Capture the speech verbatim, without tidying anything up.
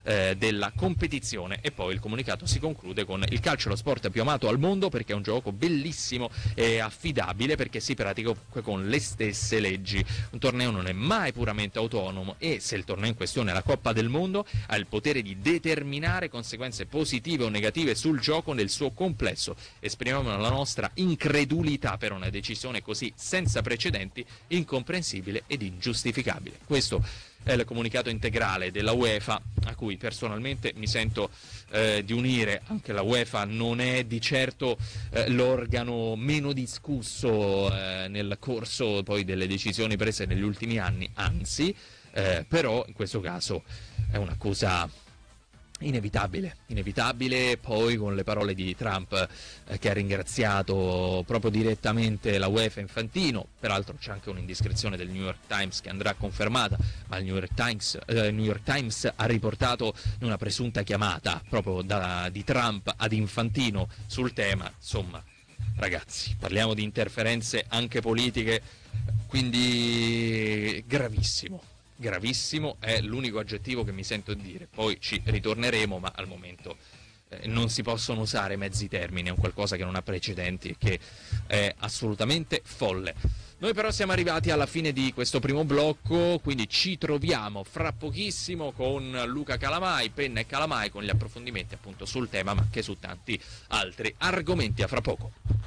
eh, della competizione. E poi il comunicato si conclude con: il calcio è lo sport più amato al mondo perché è un gioco bellissimo e affidabile, perché si pratica con le stesse leggi. Un torneo non è mai puramente autonomo e, se il torneo in questione è la Coppa del Mondo, ha il potere di determinare conseguenze positive o negative sul gioco nel suo complesso. Esprimiamo la nostra incredulità per una decisione così senza precedenti, incomprensibile ed ingiustificabile. Questo è il comunicato integrale della UEFA, a cui personalmente mi sento eh, di unire. Anche la UEFA non è di certo eh, l'organo meno discusso eh, nel corso poi delle decisioni prese negli ultimi anni, anzi, eh, però in questo caso è un'accusa inevitabile, inevitabile. Poi con le parole di Trump eh, che ha ringraziato proprio direttamente la UEFA Infantino. Peraltro c'è anche un'indiscrezione del New York Times che andrà confermata, ma il New York Times, eh, New York Times ha riportato una presunta chiamata proprio da, di Trump ad Infantino sul tema. Insomma, ragazzi, parliamo di interferenze anche politiche, quindi gravissimo. Gravissimo è l'unico aggettivo che mi sento di dire. Poi ci ritorneremo, ma al momento eh, non si possono usare mezzi termini, è un qualcosa che non ha precedenti e che è assolutamente folle. Noi però siamo arrivati alla fine di questo primo blocco, quindi ci troviamo fra pochissimo con Luca Calamai, Penna e Calamai, con gli approfondimenti appunto sul tema, ma anche su tanti altri argomenti. A fra poco.